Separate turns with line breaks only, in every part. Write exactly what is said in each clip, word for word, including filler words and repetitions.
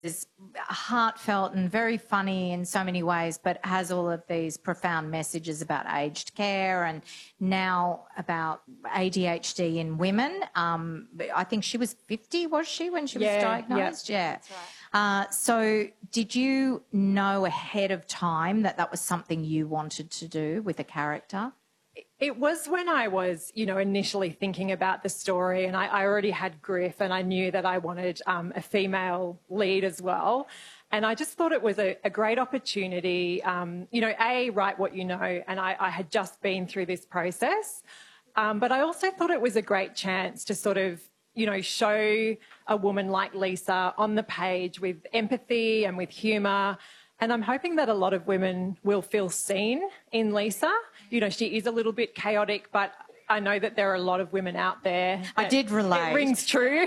is heartfelt and very funny in so many ways, but has all of these profound messages about aged care and now about A D H D in women. Um, I think she was fifty, was she, when she was
yeah,
diagnosed?
Yeah,
yeah.
That's right.
Uh, so did you know ahead of time that that was something you wanted to do with a character?
It was when I was, you know, initially thinking about the story, and I, I already had Griff, and I knew that I wanted um, a female lead as well. And I just thought it was a, a great opportunity, um, you know, A, write what you know, and I, I had just been through this process. Um, but I also thought it was a great chance to sort of, you know, show a woman like Lisa on the page with empathy and with humour. And I'm hoping that a lot of women will feel seen in Lisa. You know, she is a little bit chaotic, but I know that there are a lot of women out there.
I did relate.
It rings true.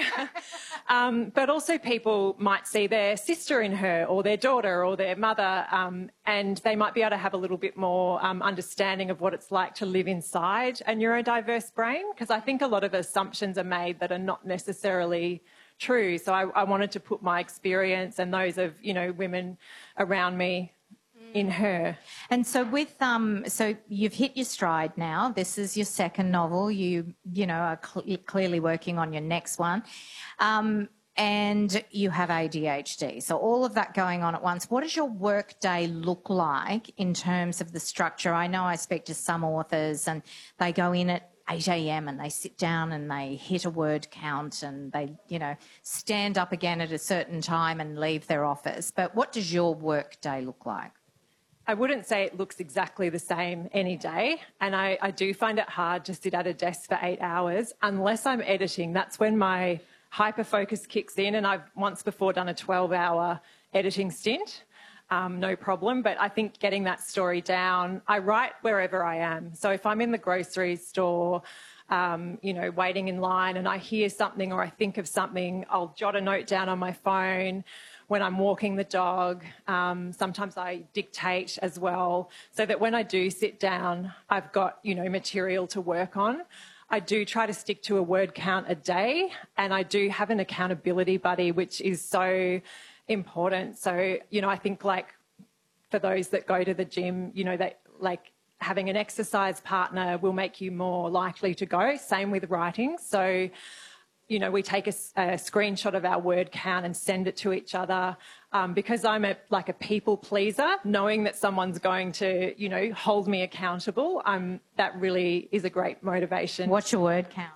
um, but also people might see their sister in her or their daughter or their mother, um, and they might be able to have a little bit more um, understanding of what it's like to live inside a neurodiverse brain, because I think a lot of assumptions are made that are not necessarily true. So I, I wanted to put my experience and those of, you know, women around me in her.
And so with um so you've hit your stride now. This is your second novel. You you know are cl- clearly working on your next one. Um and you have A D H D. So all of that going on at once. What does your work day look like in terms of the structure? I know I speak to some authors and they go in at eight a.m. and they sit down and they hit a word count and they, you know, stand up again at a certain time and leave their office. But what does your work day look like?
I wouldn't say it looks exactly the same any day, and I, I do find it hard to sit at a desk for eight hours unless I'm editing. That's when my hyper-focus kicks in, and I've once before done a twelve-hour editing stint, um, no problem. But I think getting that story down, I write wherever I am. So if I'm in the grocery store, um, you know, waiting in line and I hear something or I think of something, I'll jot a note down on my phone. When I'm walking the dog, um, sometimes I dictate as well, so that when I do sit down, I've got, you know, material to work on. I do try to stick to a word count a day, and I do have an accountability buddy, which is so important. So, you know, I think like for those that go to the gym, you know, that like having an exercise partner will make you more likely to go. Same with writing. So, you know, we take a, a screenshot of our word count and send it to each other. Um, because I'm a, like a people pleaser, knowing that someone's going to, you know, hold me accountable, um, that really is a great motivation.
What's your word count?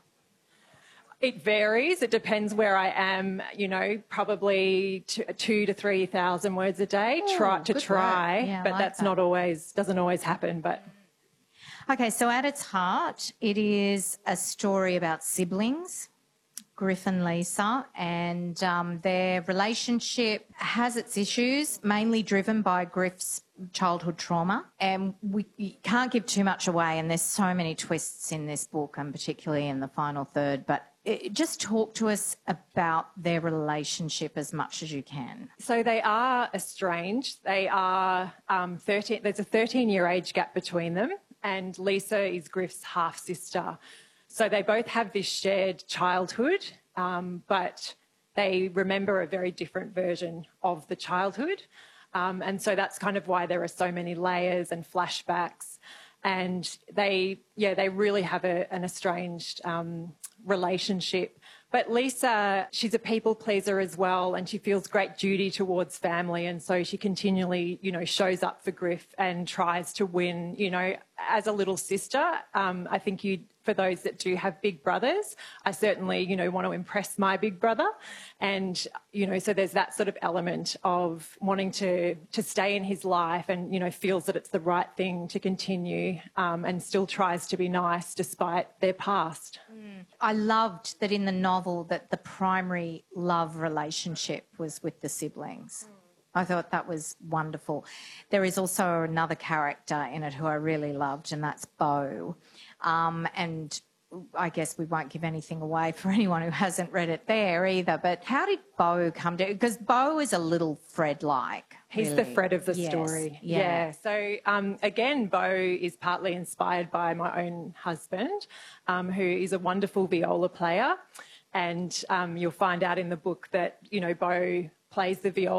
It varies. It depends where I am, you know, probably two, two to three thousand words a day.
Ooh,
try to try,
yeah,
but
like
that's
that.
not always, doesn't always happen, but...
Okay, so at its heart, it is a story about siblings, Griff and Lisa, and um, their relationship has its issues, mainly driven by Griff's childhood trauma. And we you can't give too much away, and there's so many twists in this book, and particularly in the final third. But it, just talk to us about their relationship as much as you can.
So they are estranged. They are um, thirteen. There's a thirteen-year age gap between them, and Lisa is Griff's half-sister. So they both have this shared childhood, um, but they remember a very different version of the childhood. Um, and so that's kind of why there are so many layers and flashbacks. And they, yeah, they really have a, an estranged um, relationship. But Lisa, she's a people pleaser as well, and she feels great duty towards family, and so she continually, you know, shows up for Griff and tries to win, you know, as a little sister. Um, I think you, for those that do have big brothers, I certainly, you know, want to impress my big brother. And, you know, so there's that sort of element of wanting to, to stay in his life and, you know, feels that it's the right thing to continue, um, and still tries to be nice despite their past.
Mm. I loved that in the novel that the primary love relationship was with the siblings. Mm. I thought that was wonderful. There is also another character in it who I really loved, and that's Beau. Um, and I guess we won't give anything away for anyone who hasn't read it there either. But how did Beau come to... Because Beau is a little Fred-like.
He's
really.
the Fred of the
yes.
story.
Yeah.
yeah. So, um, again, Beau is partly inspired by my own husband, um, who is a wonderful viola player. And um, you'll find out in the book that, you know, Beau plays the viola.